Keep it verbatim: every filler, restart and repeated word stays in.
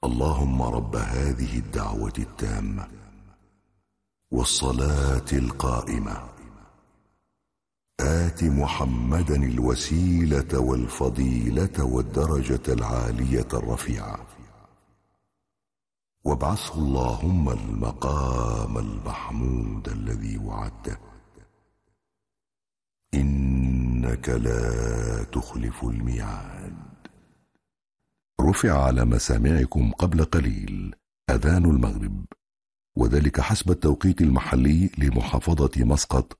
اللهم رب هذه الدعوة التامة والصلاة القائمة آت محمدا الوسيلة والفضيلة والدرجة العالية الرفيعة وابعثه اللهم المقام المحمود الذي وعدته إنك لا تخلف الميعاد. رفع على مسامعكم قبل قليل أذان المغرب، وذلك حسب التوقيت المحلي لمحافظة مسقط